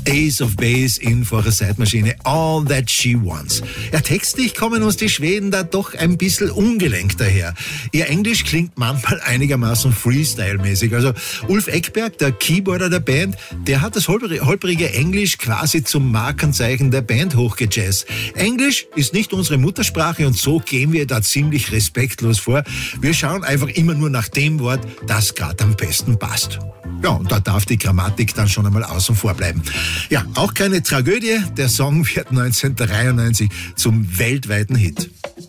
Ace of Base in Vorderseitmaschine, All That She Wants. Ja, textlich kommen uns die Schweden da doch ein bisschen ungelenk daher. Ihr Englisch klingt manchmal einigermaßen Freestyle-mäßig. Also Ulf Ekberg, der Keyboarder der Band, der hat das holprige Englisch quasi zum Markenzeichen der Band hochgejazzt. Englisch ist nicht unsere Muttersprache und so gehen wir da ziemlich respektlos vor. Wir schauen einfach immer nur nach dem Wort, das gerade am besten passt. Ja, und da darf die Grammatik dann schon einmal außen vor bleiben. Ja, auch keine Tragödie. Der Song wird 1993 zum weltweiten Hit.